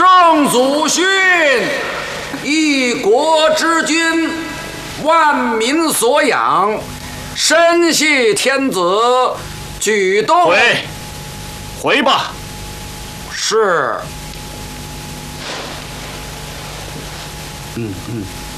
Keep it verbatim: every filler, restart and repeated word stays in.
圣祖训：一国之君，万民所养，身系天子，举动。 回，回吧。 是。嗯嗯。